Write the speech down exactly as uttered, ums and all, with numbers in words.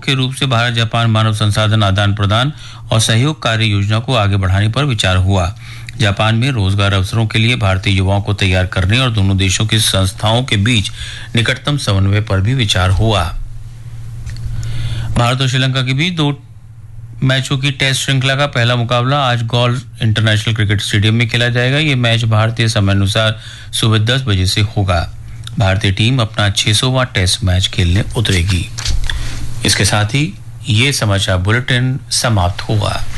के रूप से भारत जापान मानव संसाधन आदान प्रदान और सहयोग कार्य योजना को आगे बढ़ाने पर विचार हुआ। जापान में रोजगार अवसरों के लिए भारतीय युवाओं को तैयार करने और दोनों देशों की संस्थाओं के बीच निकटतम समन्वय पर भी विचार हुआ। भारत और श्रीलंका के बीच दो मैचों की टेस्ट श्रृंखला का पहला मुकाबला आज गॉल इंटरनेशनल क्रिकेट स्टेडियम में खेला जाएगा। ये मैच भारतीय समय अनुसार सुबह दस बजे से होगा। भारतीय टीम अपना छह सौवां टेस्ट मैच खेलने उतरेगी। इसके साथ ही ये समाचार बुलेटिन समाप्त हुआ।